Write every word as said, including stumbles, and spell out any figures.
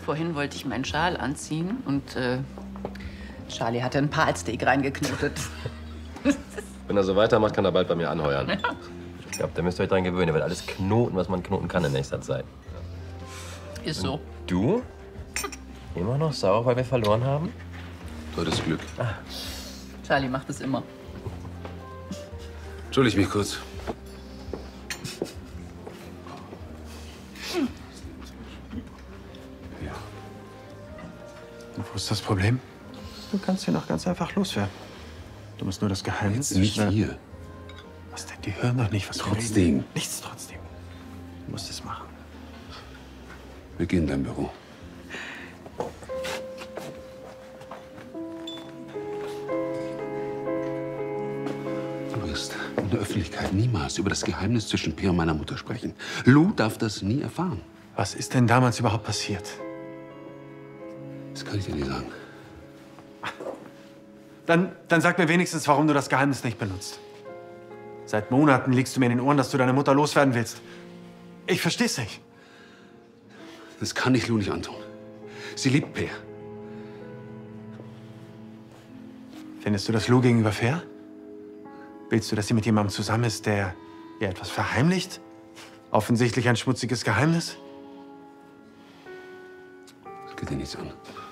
Vorhin wollte ich meinen Schal anziehen und äh, Charlie hatte einen Palsteak reingeknotet. Wenn er so weitermacht, kann er bald bei mir anheuern. Ja. Ich glaube, da müsst ihr euch dran gewöhnen. Er wird alles knoten, was man knoten kann in nächster Zeit. Ist so. Und du? Immer noch sauer, weil wir verloren haben? Du hattest Glück. Ah. Charlie macht es immer. Entschuldige mich kurz. Ja. Und wo ist das Problem? Du kannst ihn auch ganz einfach loswerden. Du musst nur das Geheimnis... Jetzt nicht schnell- hier. Was denn? Die hören doch nicht, was wir Trotzdem. reden. Nichts trotzdem. Du musst es machen. Wir gehen in dein Büro. Du wirst in der Öffentlichkeit niemals über das Geheimnis zwischen Peer und meiner Mutter sprechen. Lou darf das nie erfahren. Was ist denn damals überhaupt passiert? Das kann ich dir nicht sagen. Dann, dann sag mir wenigstens, warum du das Geheimnis nicht benutzt. Seit Monaten liegst du mir in den Ohren, dass du deine Mutter loswerden willst. Ich versteh's nicht. Das kann ich Lou nicht antun. Sie liebt Peer. Findest du das Lou gegenüber fair? Willst du, dass sie mit jemandem zusammen ist, der ihr etwas verheimlicht? Offensichtlich ein schmutziges Geheimnis? Das geht dir nichts an.